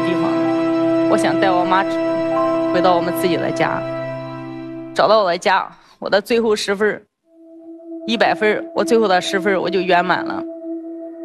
地方了。我想带我妈回到我们自己的家，找到我的家，我的最后10分，100分，我最后的10分我就圆满了。